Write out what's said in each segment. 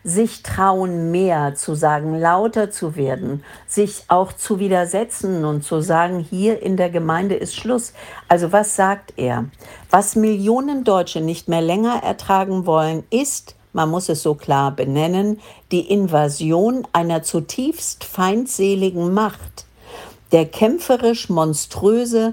sich trauen, mehr zu sagen, lauter zu werden, sich auch zu widersetzen und zu sagen, hier in der Gemeinde ist Schluss. Also was sagt er? Was Millionen Deutsche nicht mehr länger ertragen wollen, ist, man muss es so klar benennen, die Invasion einer zutiefst feindseligen Macht. Der kämpferisch monströse,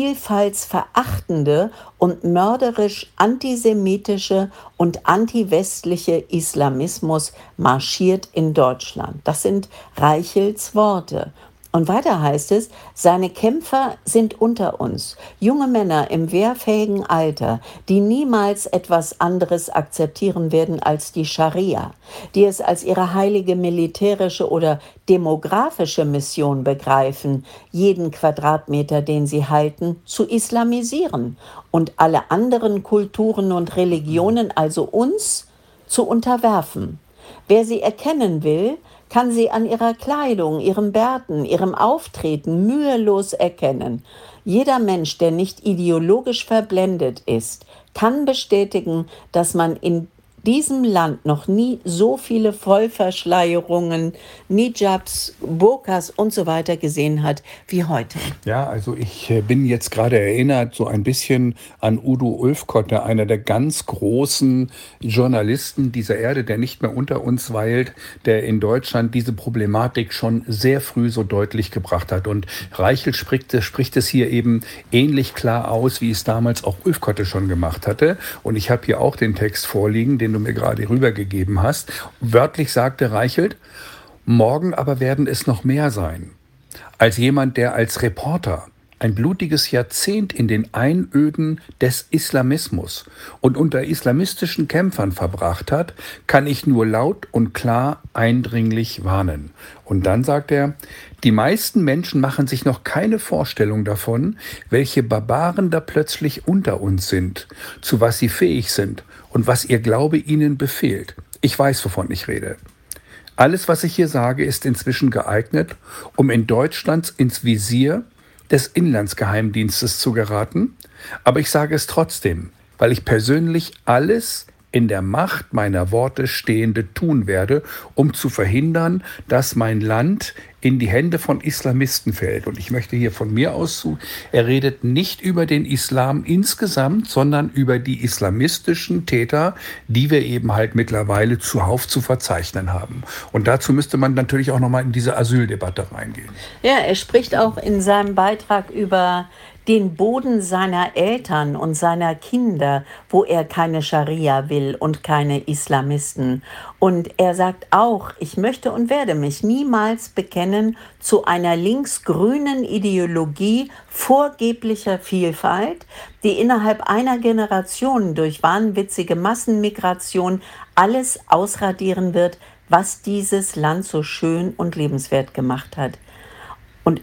vielfaltsverachtende und mörderisch antisemitische und antiwestliche Islamismus marschiert in Deutschland. Das sind Reichelts Worte. Und weiter heißt es, seine Kämpfer sind unter uns, junge Männer im wehrfähigen Alter, die niemals etwas anderes akzeptieren werden als die Scharia, die es als ihre heilige militärische oder demografische Mission begreifen, jeden Quadratmeter, den sie halten, zu islamisieren und alle anderen Kulturen und Religionen, also uns, zu unterwerfen. Wer sie erkennen will, kann sie an ihrer Kleidung, ihrem Bärten, ihrem Auftreten mühelos erkennen. Jeder Mensch, der nicht ideologisch verblendet ist, kann bestätigen, dass man in diesem Land noch nie so viele Vollverschleierungen, Nijabs, Burkas und so weiter gesehen hat wie heute. Ja, also ich bin jetzt gerade erinnert so ein bisschen an Udo Ulfkotte, einer der ganz großen Journalisten dieser Erde, der nicht mehr unter uns weilt, der in Deutschland diese Problematik schon sehr früh so deutlich gebracht hat. Und Reichelt spricht es hier eben ähnlich klar aus, wie es damals auch Ulfkotte schon gemacht hatte. Und ich habe hier auch den Text vorliegen, den du mir gerade rübergegeben hast. Wörtlich sagte Reichelt: Morgen aber werden es noch mehr sein. Als jemand, der als Reporter ein blutiges Jahrzehnt in den Einöden des Islamismus und unter islamistischen Kämpfern verbracht hat, kann ich nur laut und klar eindringlich warnen. Und dann sagt er: Die meisten Menschen machen sich noch keine Vorstellung davon, welche Barbaren da plötzlich unter uns sind, zu was sie fähig sind und was ihr Glaube ihnen befehlt. Ich weiß, wovon ich rede. Alles, was ich hier sage, ist inzwischen geeignet, um in Deutschland ins Visier des Inlandsgeheimdienstes zu geraten. Aber ich sage es trotzdem, weil ich persönlich alles in der Macht meiner Worte Stehende tun werde, um zu verhindern, dass mein Land in die Hände von Islamisten fällt. Und ich möchte hier von mir aus zu, er redet nicht über den Islam insgesamt, sondern über die islamistischen Täter, die wir eben halt mittlerweile zuhauf zu verzeichnen haben. Und dazu müsste man natürlich auch nochmal in diese Asyldebatte reingehen. Ja, er spricht auch in seinem Beitrag über den Boden seiner Eltern und seiner Kinder, wo er keine Scharia will und keine Islamisten. Und er sagt auch, ich möchte und werde mich niemals bekennen zu einer linksgrünen Ideologie vorgeblicher Vielfalt, die innerhalb einer Generation durch wahnwitzige Massenmigration alles ausradieren wird, was dieses Land so schön und lebenswert gemacht hat. Und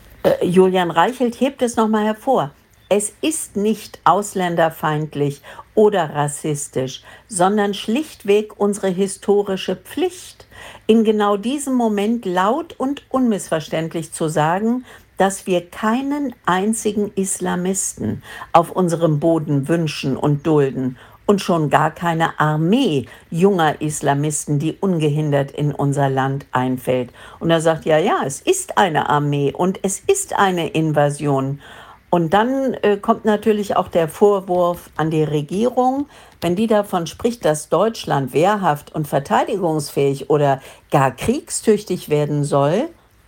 Julian Reichelt hebt es nochmal hervor. Es ist nicht ausländerfeindlich oder rassistisch, sondern schlichtweg unsere historische Pflicht, in genau diesem Moment laut und unmissverständlich zu sagen, dass wir keinen einzigen Islamisten auf unserem Boden wünschen und dulden und schon gar keine Armee junger Islamisten, die ungehindert in unser Land einfällt. Und er sagt, ja, es ist eine Armee und es ist eine Invasion. Und dann kommt natürlich auch der Vorwurf an die Regierung, wenn die davon spricht, dass Deutschland wehrhaft und verteidigungsfähig oder gar kriegstüchtig werden soll,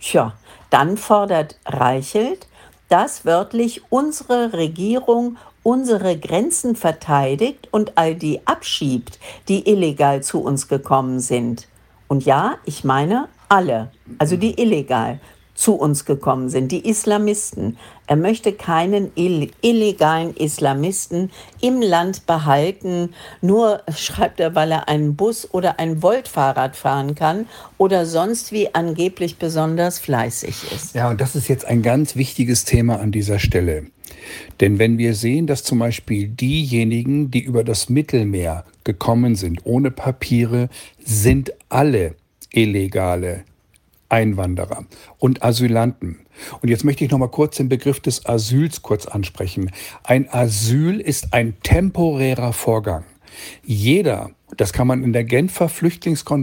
dann fordert Reichelt, dass wörtlich unsere Regierung unsere Grenzen verteidigt und all die abschiebt, die illegal zu uns gekommen sind. Und ja, ich meine alle, also die illegal zu uns gekommen sind, die Islamisten. Er möchte keinen illegalen Islamisten im Land behalten, nur, schreibt er, weil er einen Bus oder ein Volt-Fahrrad fahren kann oder sonst wie angeblich besonders fleißig ist. Ja, und das ist jetzt ein ganz wichtiges Thema an dieser Stelle. Denn wenn wir sehen, dass zum Beispiel diejenigen, die über das Mittelmeer gekommen sind, ohne Papiere, sind alle illegale Einwanderer und Asylanten. Und jetzt möchte ich noch mal kurz den Begriff des Asyls kurz ansprechen. Ein Asyl ist ein temporärer Vorgang. Jeder, das kann man in der Genfer Flüchtlingskonvention